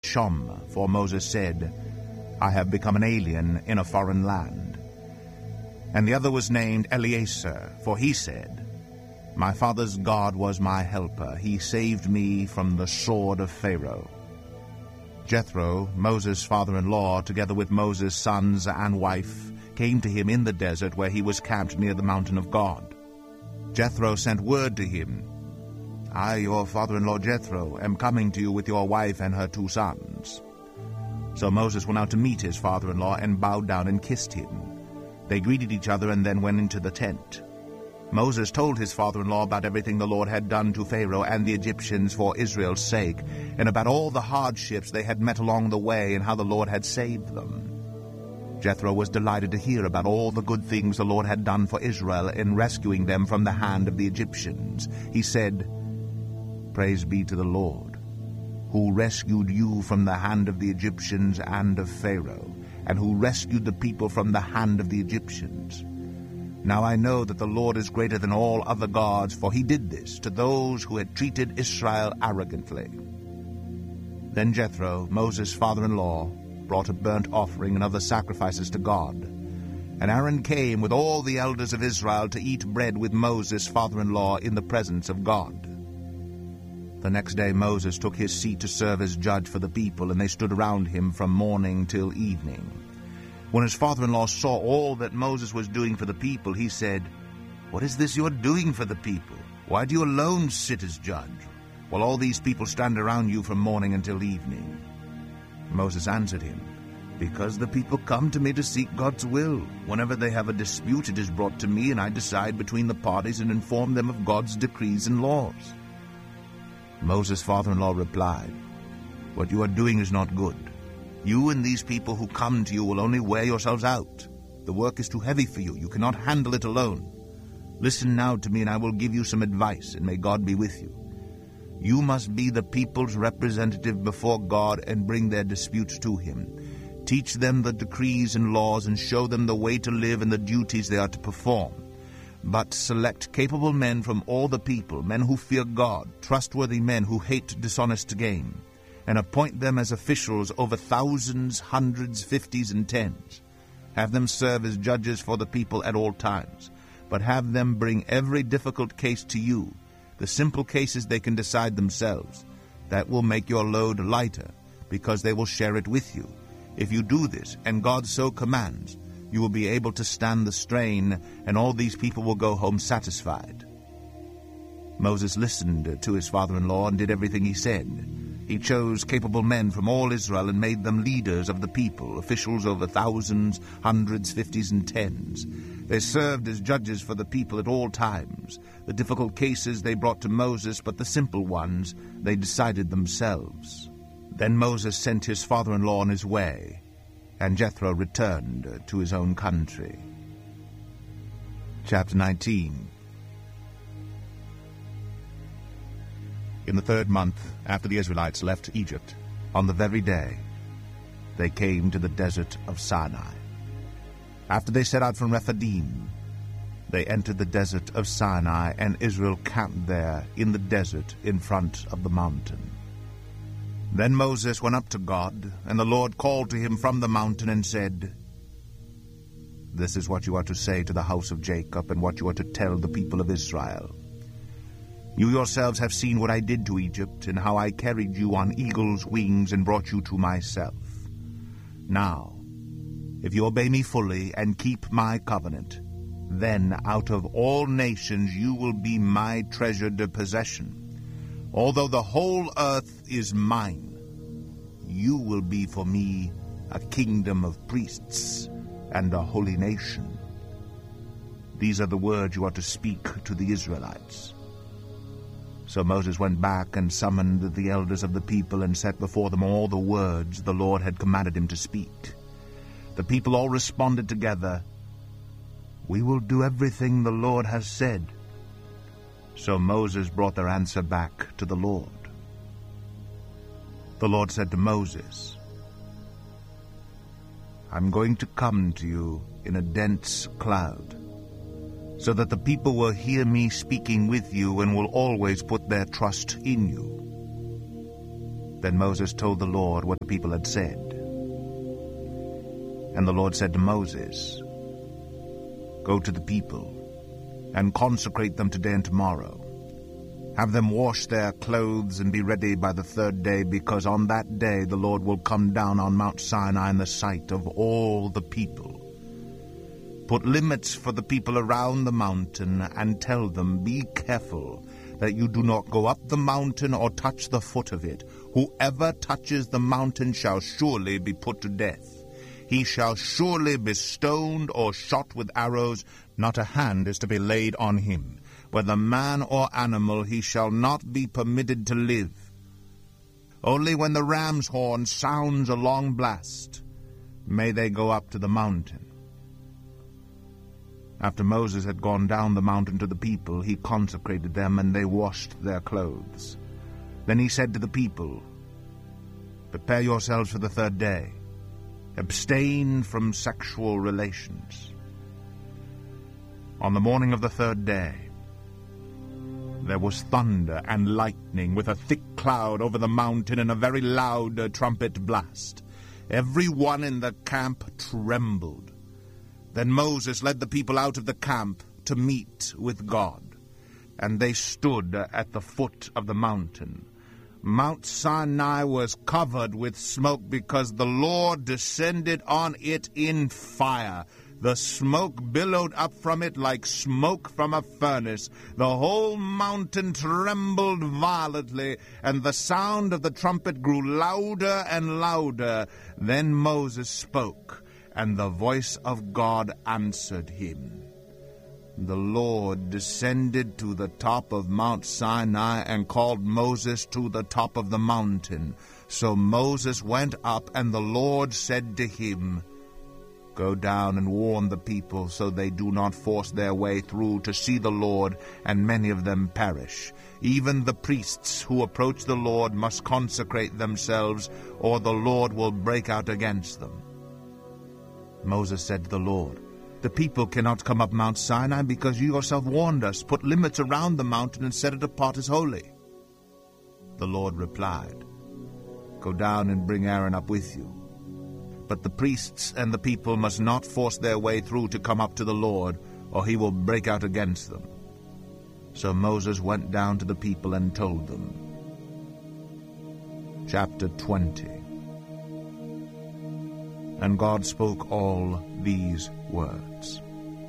Gershom, for Moses said, I have become an alien in a foreign land. And the other was named Eleazar, for he said, My father's God was my helper. He saved me from the sword of Pharaoh. Jethro, Moses' father-in-law, together with Moses' sons and wife, came to him in the desert where he was camped near the mountain of God. Jethro sent word to him, I, your father-in-law Jethro, am coming to you with your wife and her 2 sons. So Moses went out to meet his father-in-law and bowed down and kissed him. They greeted each other and then went into the tent. Moses told his father-in-law about everything the Lord had done to Pharaoh and the Egyptians for Israel's sake, and about all the hardships they had met along the way and how the Lord had saved them. Jethro was delighted to hear about all the good things the Lord had done for Israel in rescuing them from the hand of the Egyptians. He said, Praise be to the Lord, who rescued you from the hand of the Egyptians and of Pharaoh, and who rescued the people from the hand of the Egyptians. Now I know that the Lord is greater than all other gods, for he did this to those who had treated Israel arrogantly. Then Jethro, Moses' father-in-law, brought a burnt offering and other sacrifices to God. And Aaron came with all the elders of Israel to eat bread with Moses' father-in-law in the presence of God. The next day Moses took his seat to serve as judge for the people, and they stood around him from morning till evening. When his father-in-law saw all that Moses was doing for the people, he said, What is this you are doing for the people? Why do you alone sit as judge, while all these people stand around you from morning until evening? Moses answered him, Because the people come to me to seek God's will. Whenever they have a dispute, it is brought to me, and I decide between the parties and inform them of God's decrees and laws. Moses' father-in-law replied, What you are doing is not good. You and these people who come to you will only wear yourselves out. The work is too heavy for you. You cannot handle it alone. Listen now to me, and I will give you some advice, and may God be with you. You must be the people's representative before God and bring their disputes to him. Teach them the decrees and laws and show them the way to live and the duties they are to perform. But select capable men from all the people, men who fear God, trustworthy men who hate dishonest gain, and appoint them as officials over thousands, hundreds, fifties, and tens. Have them serve as judges for the people at all times, but have them bring every difficult case to you. The simple cases they can decide themselves. That will make your load lighter, because they will share it with you. If you do this, and God so commands, you will be able to stand the strain, and all these people will go home satisfied. Moses listened to his father-in-law and did everything he said. He chose capable men from all Israel and made them leaders of the people, officials over thousands, hundreds, fifties, and tens. They served as judges for the people at all times. The difficult cases they brought to Moses, but the simple ones they decided themselves. Then Moses sent his father-in-law on his way, and Jethro returned to his own country. Chapter 19. In the 3rd month after the Israelites left Egypt, on the very day, they came to the desert of Sinai. After they set out from Rephidim, they entered the desert of Sinai, and Israel camped there in the desert in front of the mountain. Then Moses went up to God, and the Lord called to him from the mountain and said, This is what you are to say to the house of Jacob, and what you are to tell the people of Israel. You yourselves have seen what I did to Egypt, and how I carried you on eagle's wings and brought you to myself. Now, if you obey me fully and keep my covenant, then out of all nations you will be my treasured possession. Although the whole earth is mine, you will be for me a kingdom of priests and a holy nation. These are the words you are to speak to the Israelites. So Moses went back and summoned the elders of the people and set before them all the words the Lord had commanded him to speak. The people all responded together, We will do everything the Lord has said. So Moses brought their answer back to the Lord. The Lord said to Moses, I'm going to come to you in a dense cloud, so that the people will hear me speaking with you and will always put their trust in you. Then Moses told the Lord what the people had said. And the Lord said to Moses, "Go to the people, and consecrate them today and tomorrow. Have them wash their clothes and be ready by the third day, because on that day the Lord will come down on Mount Sinai in the sight of all the people. Put limits for the people around the mountain, and tell them, be careful that you do not go up the mountain or touch the foot of it. Whoever touches the mountain shall surely be put to death. He shall surely be stoned or shot with arrows. Not a hand is to be laid on him. Whether man or animal, he shall not be permitted to live. Only when the ram's horn sounds a long blast, may they go up to the mountain." After Moses had gone down the mountain to the people, he consecrated them, and they washed their clothes. Then he said to the people, "Prepare yourselves for the third day. Abstain from sexual relations." On the morning of the third day, there was thunder and lightning with a thick cloud over the mountain and a very loud trumpet blast. Every one in the camp trembled. Then Moses led the people out of the camp to meet with God, and they stood at the foot of the mountain. Mount Sinai was covered with smoke because the Lord descended on it in fire. The smoke billowed up from it like smoke from a furnace. The whole mountain trembled violently, and the sound of the trumpet grew louder and louder. Then Moses spoke, and the voice of God answered him. The Lord descended to the top of Mount Sinai and called Moses to the top of the mountain. So Moses went up, and the Lord said to him, "Go down and warn the people, so they do not force their way through to see the Lord, and many of them perish. Even the priests who approach the Lord must consecrate themselves, or the Lord will break out against them." Moses said to the Lord, "The people cannot come up Mount Sinai because you yourself warned us. Put limits around the mountain and set it apart as holy." The Lord replied, "Go down and bring Aaron up with you. But the priests and the people must not force their way through to come up to the Lord, or he will break out against them." So Moses went down to the people and told them. Chapter 20. And God spoke all these words.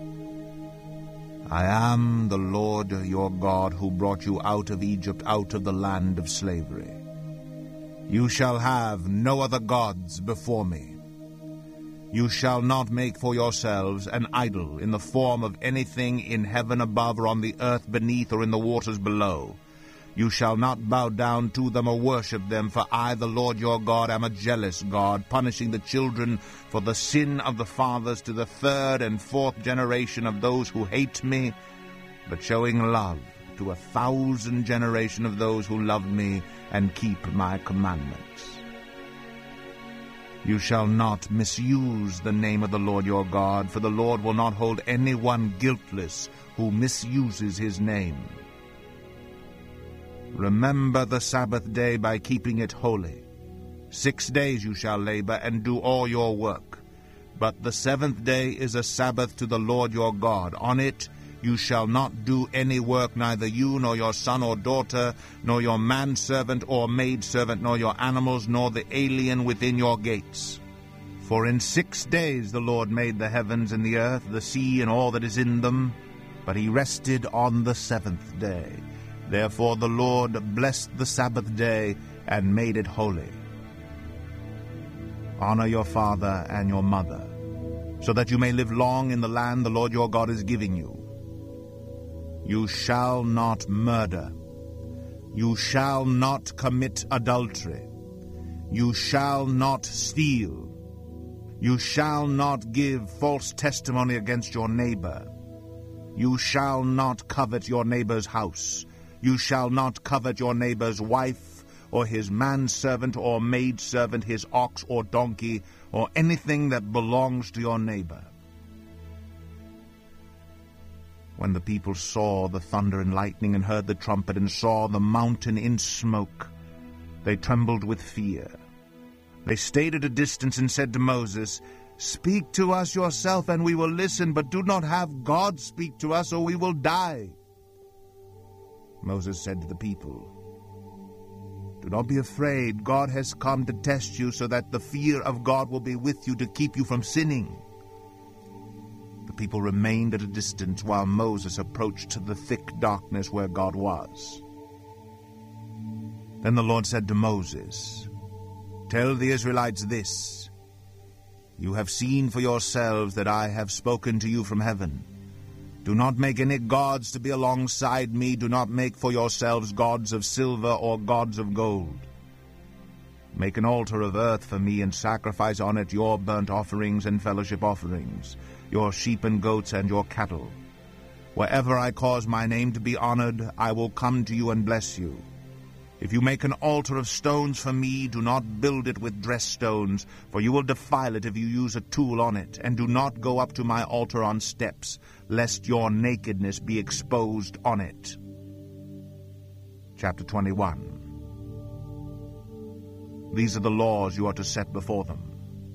"I am the Lord your God, who brought you out of Egypt, out of the land of slavery. You shall have no other gods before me. You shall not make for yourselves an idol in the form of anything in heaven above, or on the earth beneath, or in the waters below. You shall not bow down to them or worship them, for I, the Lord your God, am a jealous God, punishing the children for the sin of the fathers to the third and fourth generation of those who hate me, but showing love to 1,000 generations of those who love me and keep my commandments. You shall not misuse the name of the Lord your God, for the Lord will not hold anyone guiltless who misuses his name. Remember the Sabbath day by keeping it holy. 6 days you shall labor and do all your work. But the seventh day is a Sabbath to the Lord your God. On it you shall not do any work, neither you, nor your son or daughter, nor your manservant or maidservant, nor your animals, nor the alien within your gates. For in 6 days the Lord made the heavens and the earth, the sea, and all that is in them, but he rested on the seventh day. Therefore the Lord blessed the Sabbath day and made it holy. Honor your father and your mother, so that you may live long in the land the Lord your God is giving you. You shall not murder. You shall not commit adultery. You shall not steal. You shall not give false testimony against your neighbor. You shall not covet your neighbor's house. You shall not covet your neighbor's wife, or his manservant or maidservant, his ox or donkey, or anything that belongs to your neighbor. When the people saw the thunder and lightning, and heard the trumpet, and saw the mountain in smoke, They trembled with fear. They stayed at a distance and said to Moses, "Speak to us yourself, and we will listen, but do not have God speak to us, or we will die." Moses said to the people, "Do not be afraid. God has come to test you, so that the fear of God will be with you to keep you from sinning." The people remained at a distance while Moses approached to the thick darkness where God was. Then the Lord said to Moses, "Tell the Israelites this: You have seen for yourselves that I have spoken to you from heaven. Do not make any gods to be alongside me. Do not make for yourselves gods of silver or gods of gold. Make an altar of earth for me, and sacrifice on it your burnt offerings and fellowship offerings, your sheep and goats and your cattle. Wherever I cause my name to be honored, I will come to you and bless you. If you make an altar of stones for me, do not build it with dressed stones, for you will defile it if you use a tool on it, and do not go up to my altar on steps, lest your nakedness be exposed on it." Chapter 21. These are the laws you are to set before them.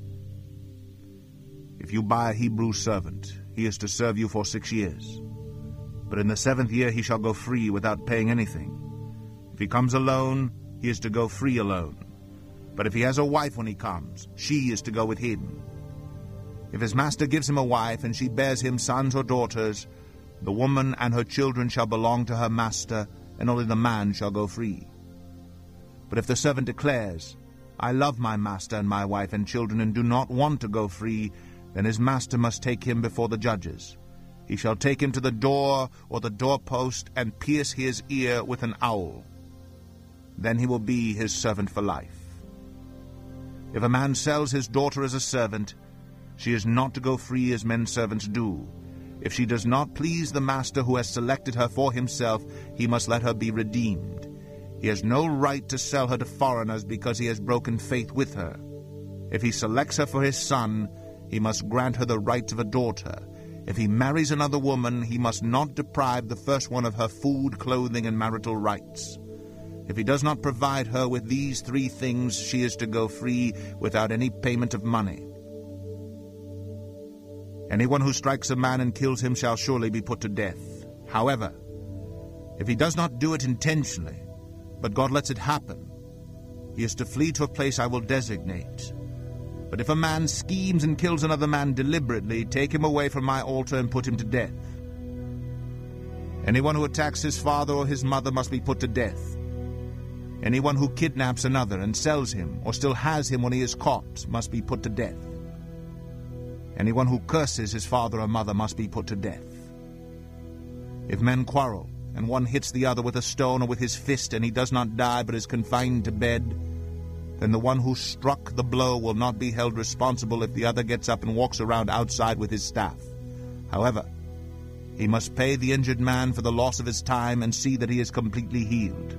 If you buy a Hebrew servant, he is to serve you for 6 years. But in the 7th year he shall go free without paying anything. If he comes alone, he is to go free alone. But if he has a wife when he comes, she is to go with him. If his master gives him a wife, and she bears him sons or daughters, the woman and her children shall belong to her master, and only the man shall go free. But if the servant declares, "I love my master and my wife and children, and do not want to go free," then his master must take him before the judges. He shall take him to the door or the doorpost, and pierce his ear with an awl. Then he will be his servant for life. If a man sells his daughter as a servant, she is not to go free as men servants do. If she does not please the master who has selected her for himself, he must let her be redeemed. He has no right to sell her to foreigners because he has broken faith with her. If he selects her for his son, he must grant her the rights of a daughter. If he marries another woman, he must not deprive the first one of her food, clothing, and marital rights. If he does not provide her with these 3 things, she is to go free without any payment of money. Anyone who strikes a man and kills him shall surely be put to death. However, if he does not do it intentionally, but God lets it happen, he is to flee to a place I will designate. But if a man schemes and kills another man deliberately, take him away from my altar and put him to death. Anyone who attacks his father or his mother must be put to death. Anyone who kidnaps another and sells him, or still has him when he is caught, must be put to death. Anyone who curses his father or mother must be put to death. If men quarrel, and one hits the other with a stone or with his fist, and he does not die but is confined to bed, then the one who struck the blow will not be held responsible if the other gets up and walks around outside with his staff. However, he must pay the injured man for the loss of his time and see that he is completely healed.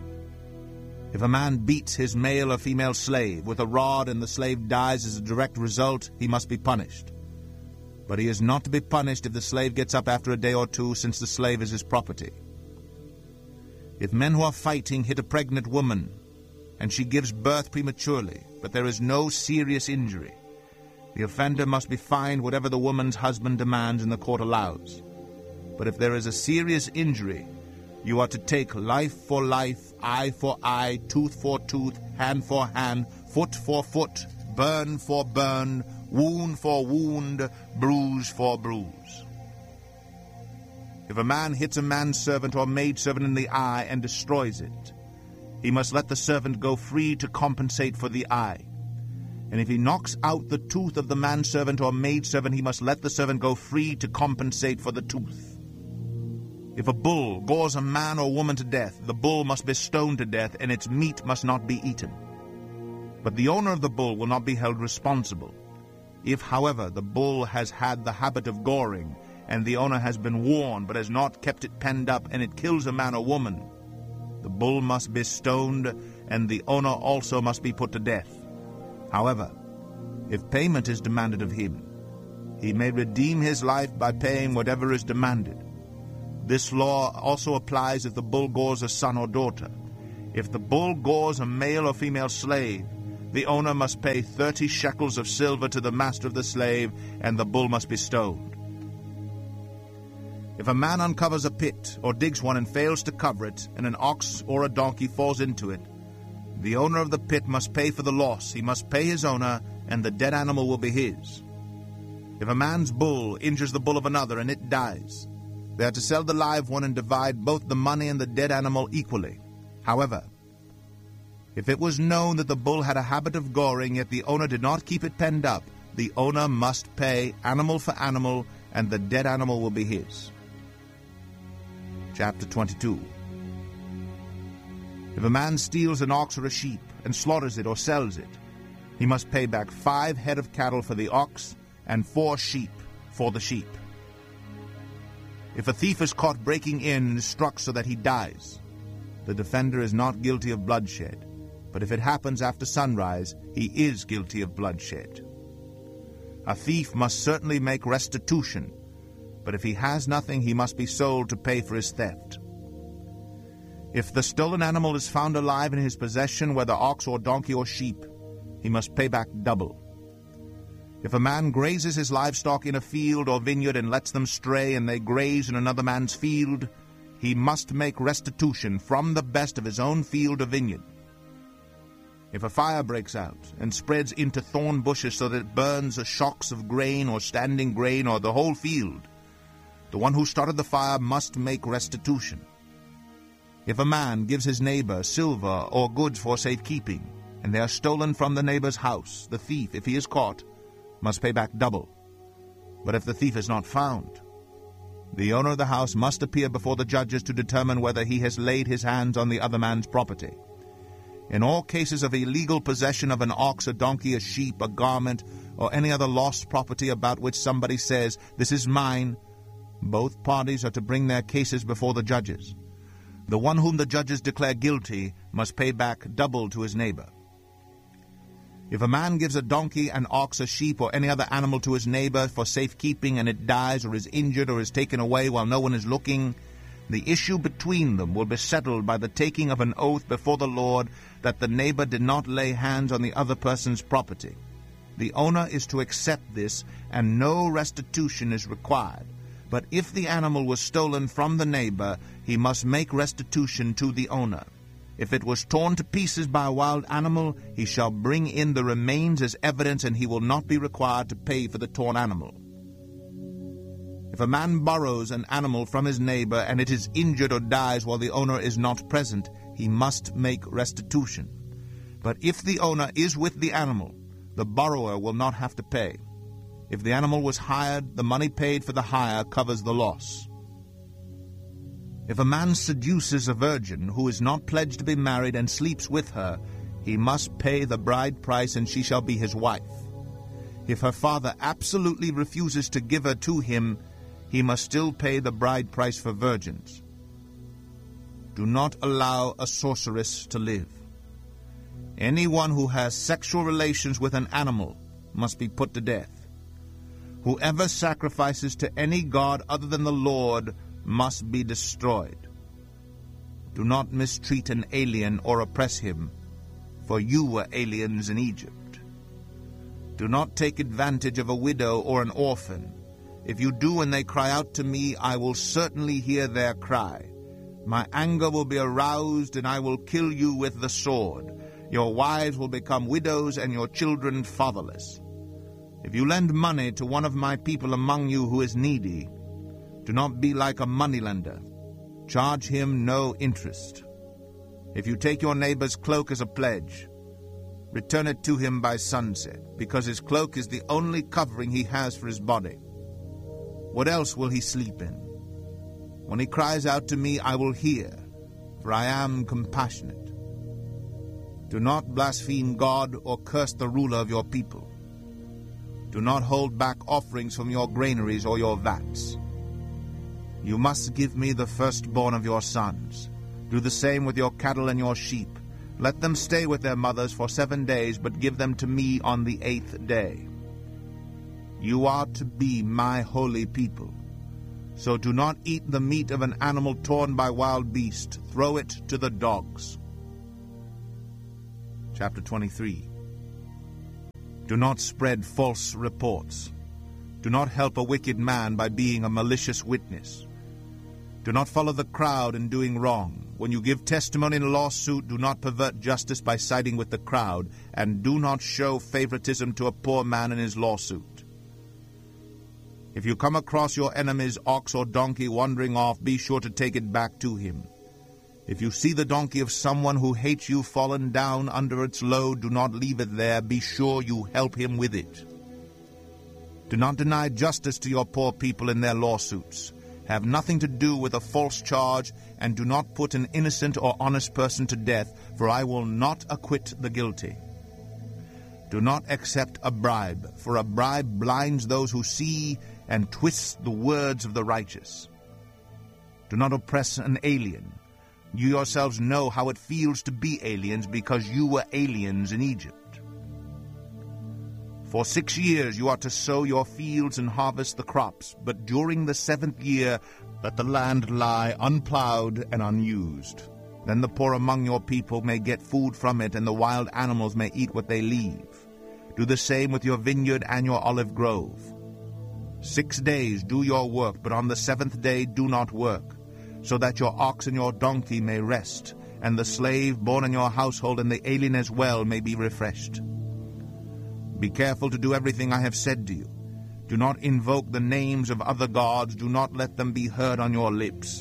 If a man beats his male or female slave with a rod and the slave dies as a direct result, he must be punished. But he is not to be punished if the slave gets up after a day or 2, since the slave is his property. If men who are fighting hit a pregnant woman, and she gives birth prematurely, but there is no serious injury, the offender must be fined whatever the woman's husband demands and the court allows. But if there is a serious injury, you are to take life for life, eye for eye, tooth for tooth, hand for hand, foot for foot, burn for burn, wound for wound, bruise for bruise. If a man hits a manservant or maidservant in the eye and destroys it, he must let the servant go free to compensate for the eye. And if he knocks out the tooth of the manservant or maidservant, he must let the servant go free to compensate for the tooth. If a bull gores a man or woman to death, the bull must be stoned to death, and its meat must not be eaten. But the owner of the bull will not be held responsible. If, however, the bull has had the habit of goring, and the owner has been warned but has not kept it penned up, and it kills a man or woman, the bull must be stoned, and the owner also must be put to death. However, if payment is demanded of him, he may redeem his life by paying whatever is demanded. This law also applies if the bull gores a son or daughter. If the bull gores a male or female slave, the owner must pay 30 shekels of silver to the master of the slave, and the bull must be stoned. If a man uncovers a pit or digs one and fails to cover it, and an ox or a donkey falls into it, the owner of the pit must pay for the loss. He must pay his owner, and the dead animal will be his. If a man's bull injures the bull of another and it dies, they are to sell the live one and divide both the money and the dead animal equally. However, if it was known that the bull had a habit of goring, yet the owner did not keep it penned up, the owner must pay animal for animal, and the dead animal will be his. Chapter 22. If a man steals an ox or a sheep and slaughters it or sells it, he must pay back 5 head of cattle for the ox and 4 sheep for the sheep. If a thief is caught breaking in and is struck so that he dies, the defender is not guilty of bloodshed, but if it happens after sunrise, he is guilty of bloodshed. A thief must certainly make restitution, but if he has nothing, he must be sold to pay for his theft. If the stolen animal is found alive in his possession, whether ox or donkey or sheep, he must pay back double. If a man grazes his livestock in a field or vineyard and lets them stray and they graze in another man's field, he must make restitution from the best of his own field or vineyard. If a fire breaks out and spreads into thorn bushes so that it burns the shocks of grain or standing grain or the whole field, the one who started the fire must make restitution. If a man gives his neighbor silver or goods for safekeeping, and they are stolen from the neighbor's house, the thief, if he is caught, must pay back double. But if the thief is not found, the owner of the house must appear before the judges to determine whether he has laid his hands on the other man's property. In all cases of illegal possession of an ox, a donkey, a sheep, a garment, or any other lost property about which somebody says, "This is mine," both parties are to bring their cases before the judges. The one whom the judges declare guilty must pay back double to his neighbor. If a man gives a donkey, an ox, a sheep, or any other animal to his neighbor for safekeeping, and it dies or is injured or is taken away while no one is looking, the issue between them will be settled by the taking of an oath before the Lord that the neighbor did not lay hands on the other person's property. The owner is to accept this, and no restitution is required. But if the animal was stolen from the neighbor, he must make restitution to the owner. If it was torn to pieces by a wild animal, he shall bring in the remains as evidence, and he will not be required to pay for the torn animal. If a man borrows an animal from his neighbor and it is injured or dies while the owner is not present, he must make restitution. But if the owner is with the animal, the borrower will not have to pay. If the animal was hired, the money paid for the hire covers the loss. If a man seduces a virgin who is not pledged to be married and sleeps with her, he must pay the bride price, and she shall be his wife. If her father absolutely refuses to give her to him, he must still pay the bride price for virgins. Do not allow a sorceress to live. Anyone who has sexual relations with an animal must be put to death. Whoever sacrifices to any god other than the Lord must be destroyed. Do not mistreat an alien or oppress him, for you were aliens in Egypt. Do not take advantage of a widow or an orphan. If you do and they cry out to me, I will certainly hear their cry. My anger will be aroused, and I will kill you with the sword. Your wives will become widows, and your children fatherless. If you lend money to one of my people among you who is needy, do not be like a moneylender. Charge him no interest. If you take your neighbor's cloak as a pledge, return it to him by sunset, because his cloak is the only covering he has for his body. What else will he sleep in? When he cries out to me, I will hear, for I am compassionate. Do not blaspheme God or curse the ruler of your people. Do not hold back offerings from your granaries or your vats. You must give me the firstborn of your sons. Do the same with your cattle and your sheep. Let them stay with their mothers for 7 days, but give them to me on the 8th day. You are to be my holy people. So do not eat the meat of an animal torn by wild beast. Throw it to the dogs. Chapter 23. Do not spread false reports. Do not help a wicked man by being a malicious witness. Do not follow the crowd in doing wrong. When you give testimony in a lawsuit, do not pervert justice by siding with the crowd, and do not show favoritism to a poor man in his lawsuit. If you come across your enemy's ox or donkey wandering off, be sure to take it back to him. If you see the donkey of someone who hates you fallen down under its load, do not leave it there. Be sure you help him with it. Do not deny justice to your poor people in their lawsuits. Have nothing to do with a false charge, and do not put an innocent or honest person to death, for I will not acquit the guilty. Do not accept a bribe, for a bribe blinds those who see and twists the words of the righteous. Do not oppress an alien. You yourselves know how it feels to be aliens, because you were aliens in Egypt. For 6 years you are to sow your fields and harvest the crops, but during the 7th year let the land lie unplowed and unused. Then the poor among your people may get food from it, and the wild animals may eat what they leave. Do the same with your vineyard and your olive grove. 6 days do your work, but on the 7th day do not work, so that your ox and your donkey may rest, and the slave born in your household and the alien as well may be refreshed. Be careful to do everything I have said to you. Do not invoke the names of other gods. Do not let them be heard on your lips.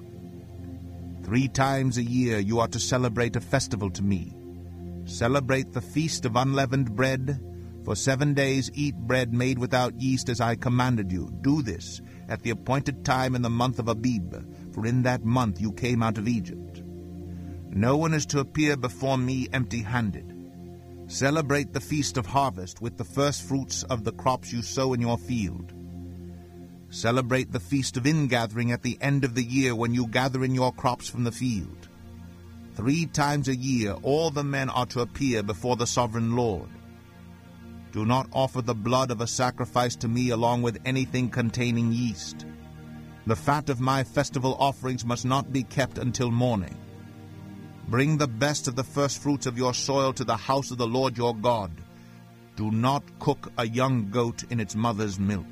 3 times a year you are to celebrate a festival to me. Celebrate the feast of unleavened bread. For 7 days eat bread made without yeast as I commanded you. Do this at the appointed time in the month of Abib, for in that month you came out of Egypt. No one is to appear before me empty-handed. Celebrate the feast of harvest with the first fruits of the crops you sow in your field. Celebrate the feast of ingathering at the end of the year, when you gather in your crops from the field. 3 times a year all the men are to appear before the sovereign Lord. Do not offer the blood of a sacrifice to me along with anything containing yeast. The fat of my festival offerings must not be kept until morning. Bring the best of the first fruits of your soil to the house of the Lord your God. Do not cook a young goat in its mother's milk.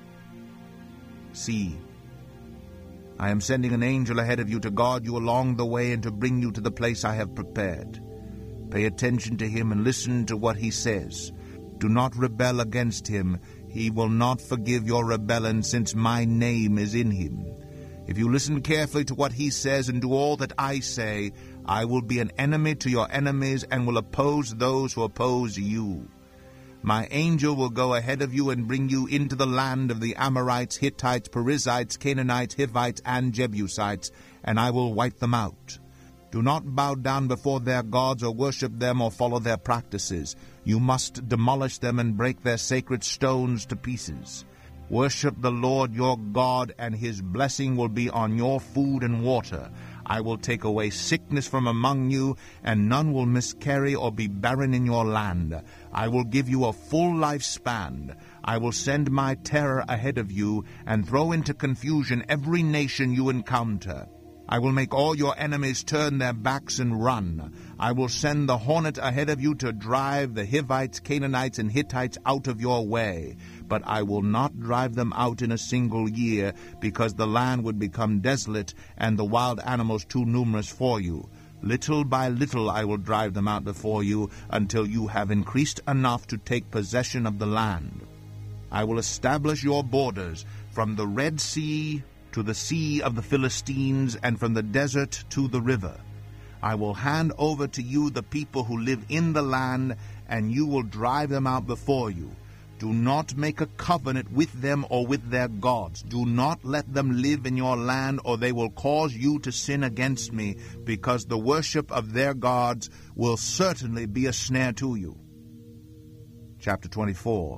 See, I am sending an angel ahead of you to guard you along the way and to bring you to the place I have prepared. Pay attention to him and listen to what he says. Do not rebel against him. He will not forgive your rebellion, since my name is in him. If you listen carefully to what he says and do all that I say, I will be an enemy to your enemies and will oppose those who oppose you. My angel will go ahead of you and bring you into the land of the Amorites, Hittites, Perizzites, Canaanites, Hivites, and Jebusites, and I will wipe them out. Do not bow down before their gods or worship them or follow their practices. You must demolish them and break their sacred stones to pieces. Worship the Lord your God, and his blessing will be on your food and water. I will take away sickness from among you, and none will miscarry or be barren in your land. I will give you a full lifespan. I will send my terror ahead of you and throw into confusion every nation you encounter. I will make all your enemies turn their backs and run. I will send the hornet ahead of you to drive the Hivites, Canaanites, and Hittites out of your way. But I will not drive them out in a single year, because the land would become desolate and the wild animals too numerous for you. Little by little I will drive them out before you, until you have increased enough to take possession of the land. I will establish your borders from the Red Sea to the Sea of the Philistines, and from the desert to the river. I will hand over to you the people who live in the land, and you will drive them out before you. Do not make a covenant with them or with their gods. Do not let them live in your land, or they will cause you to sin against me, because the worship of their gods will certainly be a snare to you. Chapter 24.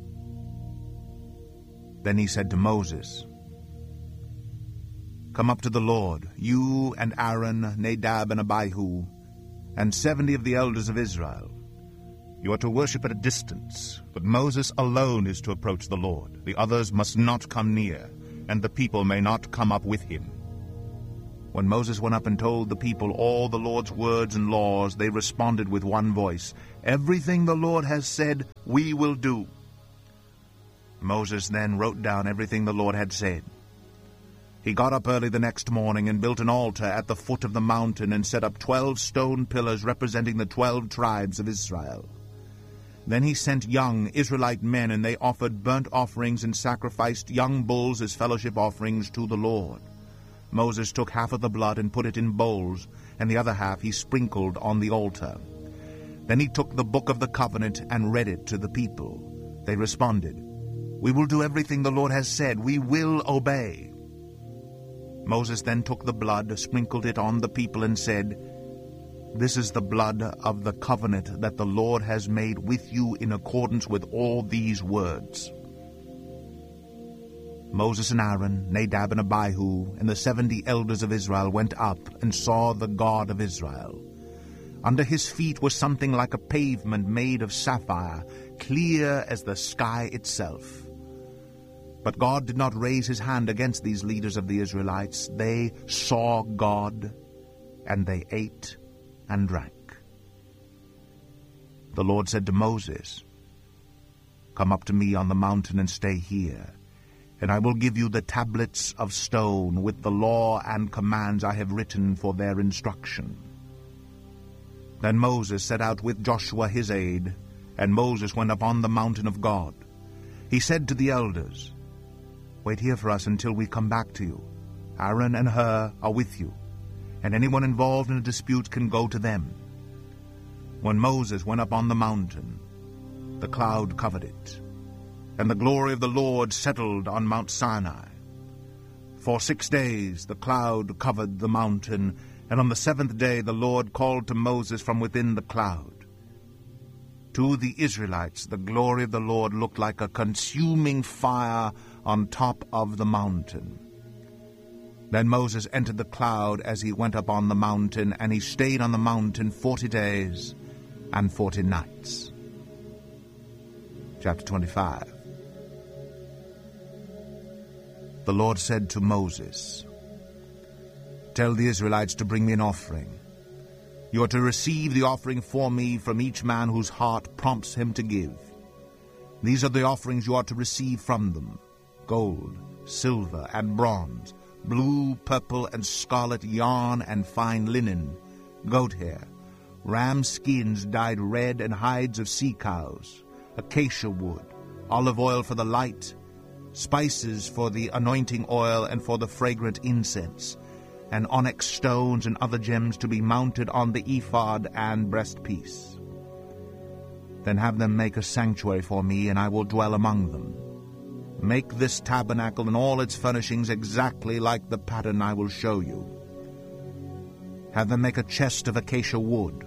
Then he said to Moses, Come up to the Lord, you and Aaron, Nadab and Abihu, and 70 of the elders of Israel. You are to worship at a distance, but Moses alone is to approach the Lord. The others must not come near, and the people may not come up with him. When Moses went up and told the people all the Lord's words and laws, they responded with one voice, "Everything the Lord has said, we will do." Moses then wrote down everything the Lord had said. He got up early the next morning and built an altar at the foot of the mountain and set up 12 stone pillars representing the 12 tribes of Israel. Then he sent young Israelite men, and they offered burnt offerings and sacrificed young bulls as fellowship offerings to the Lord. Moses took half of the blood and put it in bowls, and the other half he sprinkled on the altar. Then he took the book of the covenant and read it to the people. They responded, "We will do everything the Lord has said. We will obey." Moses then took the blood, sprinkled it on the people, and said, "This is the blood of the covenant that the Lord has made with you in accordance with all these words." Moses and Aaron, Nadab and Abihu, and the 70 elders of Israel went up and saw the God of Israel. Under his feet was something like a pavement made of sapphire, clear as the sky itself. But God did not raise his hand against these leaders of the Israelites. They saw God, and they ate and drank. The Lord said to Moses, "Come up to me on the mountain and stay here, and I will give you the tablets of stone with the law and commands I have written for their instruction." Then Moses set out with Joshua his aide, and Moses went up on the mountain of God. He said to the elders, "Wait here for us until we come back to you. Aaron and Hur are with you, and anyone involved in a dispute can go to them." When Moses went up on the mountain, the cloud covered it, and the glory of the Lord settled on Mount Sinai. For 6 days the cloud covered the mountain, and on the 7th day the Lord called to Moses from within the cloud. To the Israelites the glory of the Lord looked like a consuming fire on top of the mountain. Then Moses entered the cloud as he went up on the mountain, and he stayed on the mountain 40 days and 40 nights. Chapter 25. The Lord said to Moses, "Tell the Israelites to bring me an offering. You are to receive the offering for me from each man whose heart prompts him to give. These are the offerings you are to receive from them: gold, silver, and bronze, blue, purple, and scarlet yarn and fine linen, goat hair, ram skins dyed red, and hides of sea cows, acacia wood, olive oil for the light, spices for the anointing oil and for the fragrant incense, and onyx stones and other gems to be mounted on the ephod and breastpiece. Then have them make a sanctuary for me, and I will dwell among them. Make this tabernacle and all its furnishings exactly like the pattern I will show you. Have them make a chest of acacia wood,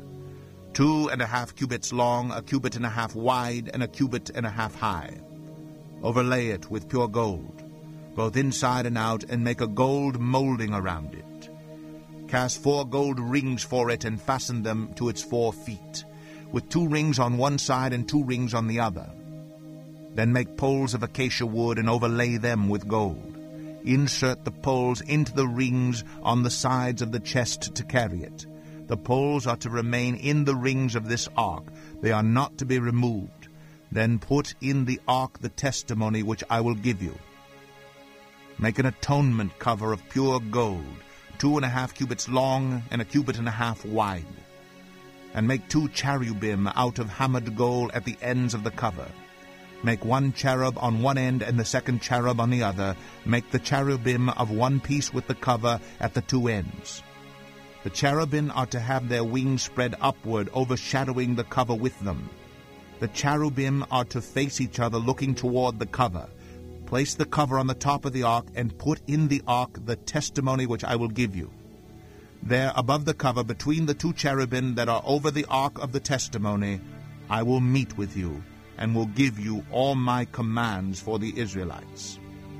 2.5 cubits long, 1.5 cubits wide, and 1.5 cubits high. Overlay it with pure gold, both inside and out, and make a gold molding around it. Cast 4 gold rings for it and fasten them to its 4 feet, with 2 rings on one side and 2 rings on the other. Then make poles of acacia wood and overlay them with gold. Insert the poles into the rings on the sides of the chest to carry it. The poles are to remain in the rings of this ark. They are not to be removed. Then put in the ark the testimony which I will give you. Make an atonement cover of pure gold, 2.5 cubits long and 1.5 cubits wide. And make 2 cherubim out of hammered gold at the ends of the cover. Make 1 cherub on one end and the 2nd cherub on the other. Make the cherubim of one piece with the cover at the 2 ends. The cherubim are to have their wings spread upward, overshadowing the cover with them. The cherubim are to face each other, looking toward the cover. Place the cover on the top of the ark, and put in the ark the testimony which I will give you. There, above the cover, between the 2 cherubim that are over the ark of the testimony, I will meet with you, and will give you all my commands for the Israelites.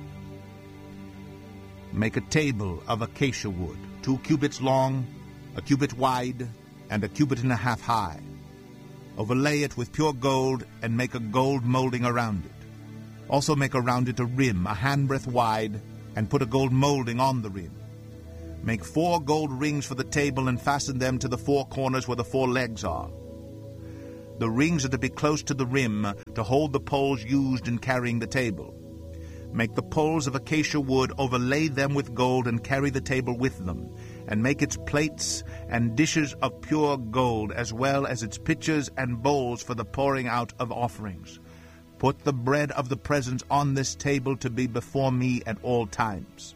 Make a table of acacia wood, 2 cubits long, 1 cubit wide, and 1.5 cubits high. Overlay it with pure gold, and make a gold molding around it. Also make around it a rim, a handbreadth wide, and put a gold molding on the rim. Make 4 gold rings for the table and fasten them to the 4 corners where the 4 legs are. The rings are to be close to the rim to hold the poles used in carrying the table. Make the poles of acacia wood, overlay them with gold, and carry the table with them, and make its plates and dishes of pure gold, as well as its pitchers and bowls for the pouring out of offerings. Put the bread of the presence on this table to be before me at all times.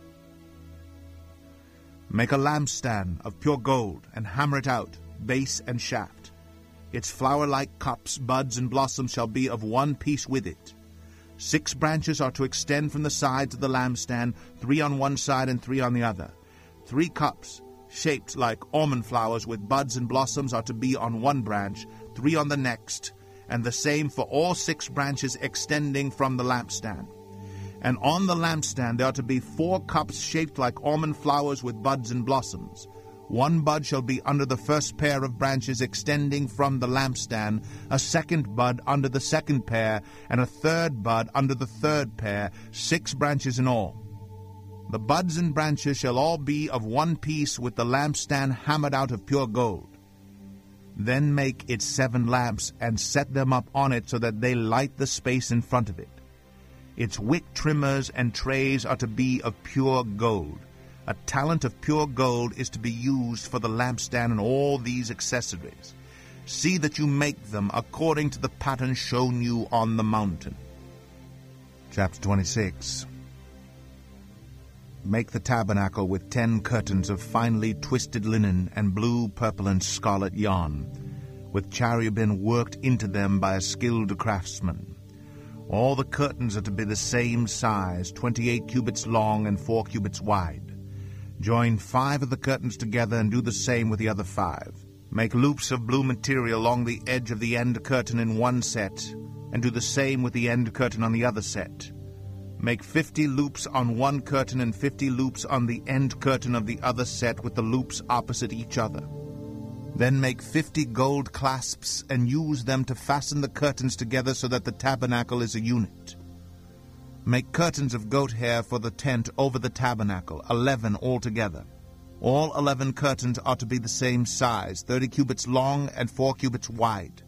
Make a lampstand of pure gold, and hammer it out, base and shaft. Its flower-like cups, buds, and blossoms shall be of one piece with it. 6 branches are to extend from the sides of the lampstand, 3 on one side and 3 on the other. 3 cups, shaped like almond flowers with buds and blossoms, are to be on one branch, 3 on the next, and the same for all 6 branches extending from the lampstand. And on the lampstand there are to be 4 cups shaped like almond flowers with buds and blossoms. 1 bud shall be under the first pair of branches extending from the lampstand, a 2nd bud under the 2nd pair, and a 3rd bud under the 3rd pair, 6 branches in all. The buds and branches shall all be of one piece with the lampstand hammered out of pure gold. Then make its 7 lamps and set them up on it so that they light the space in front of it. Its wick trimmers and trays are to be of pure gold. A talent of pure gold is to be used for the lampstand and all these accessories. See that you make them according to the pattern shown you on the mountain. Chapter 26. Make the tabernacle with 10 curtains of finely twisted linen and blue, purple, and scarlet yarn, with cherubim worked into them by a skilled craftsman. All the curtains are to be the same size, 28 cubits long and 4 cubits wide. Join 5 of the curtains together and do the same with the other 5. Make loops of blue material along the edge of the end curtain in one set, and do the same with the end curtain on the other set. Make 50 loops on one curtain and 50 loops on the end curtain of the other set with the loops opposite each other. Then make 50 gold clasps and use them to fasten the curtains together so that the tabernacle is a unit. Make curtains of goat hair for the tent over the tabernacle, 11 altogether. All 11 curtains are to be the same size, 30 cubits long and 4 cubits wide.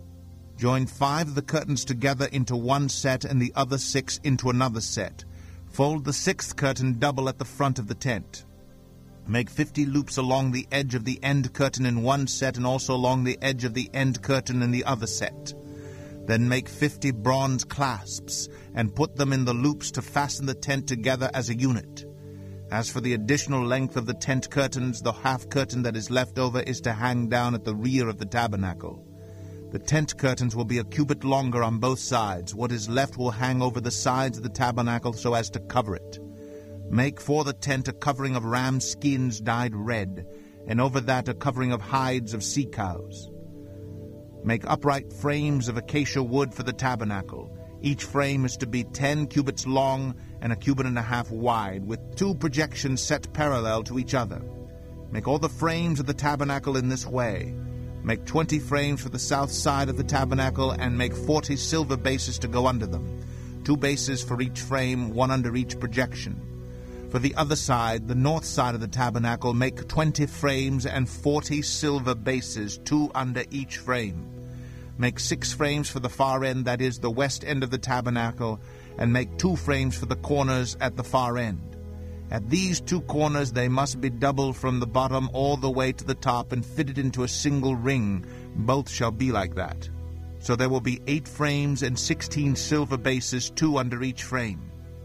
Join 5 of the curtains together into one set and the other 6 into another set. Fold the 6th curtain double at the front of the tent. Make 50 loops along the edge of the end curtain in one set and also along the edge of the end curtain in the other set. Then make 50 bronze clasps and put them in the loops to fasten the tent together as a unit. As for the additional length of the tent curtains, the half curtain that is left over is to hang down at the rear of the tabernacle. The tent curtains will be a cubit longer on both sides. What is left will hang over the sides of the tabernacle so as to cover it. Make for the tent a covering of ram skins dyed red, and over that a covering of hides of sea cows. Make upright frames of acacia wood for the tabernacle. Each frame is to be 10 cubits long and a cubit and a half wide, with 2 projections set parallel to each other. Make all the frames of the tabernacle in this way. Make 20 frames for the south side of the tabernacle, and make 40 silver bases to go under them, 2 bases for each frame, 1 under each projection. For the other side, the north side of the tabernacle, make 20 frames and 40 silver bases, 2 under each frame. Make 6 frames for the far end, that is, the west end of the tabernacle, and make 2 frames for the corners at the far end. At these 2 corners they must be doubled from the bottom all the way to the top and fitted into a single ring. Both shall be like that. So there will be 8 frames and 16 silver bases, 2 under each frame.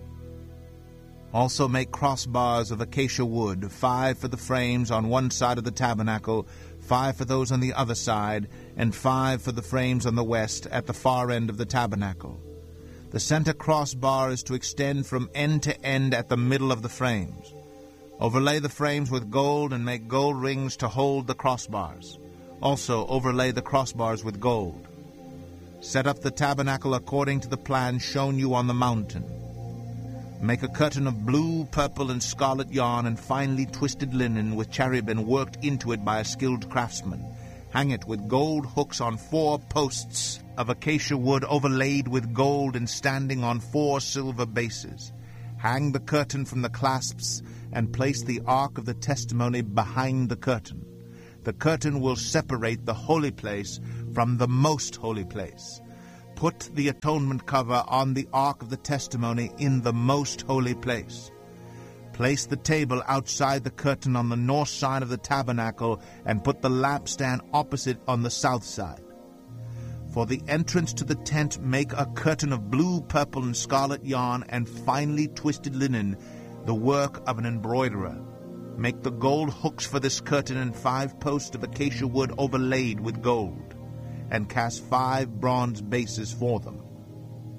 Also make crossbars of acacia wood, 5 for the frames on one side of the tabernacle, 5 for those on the other side, and 5 for the frames on the west at the far end of the tabernacle. The center crossbar is to extend from end to end at the middle of the frames. Overlay the frames with gold and make gold rings to hold the crossbars. Also overlay the crossbars with gold. Set up the tabernacle according to the plan shown you on the mountain. Make a curtain of blue, purple, and scarlet yarn and finely twisted linen with cherubim worked into it by a skilled craftsman. Hang it with gold hooks on 4 posts of acacia wood overlaid with gold and standing on 4 silver bases. Hang the curtain from the clasps, and place the ark of the testimony behind the curtain. The curtain will separate the holy place from the most holy place. Put the atonement cover on the ark of the testimony in the most holy place. Place the table outside the curtain on the north side of the tabernacle, and put the lampstand opposite on the south side. For the entrance to the tent, make a curtain of blue, purple, and scarlet yarn and finely twisted linen, the work of an embroiderer. Make the gold hooks for this curtain and 5 posts of acacia wood overlaid with gold, and cast 5 bronze bases for them.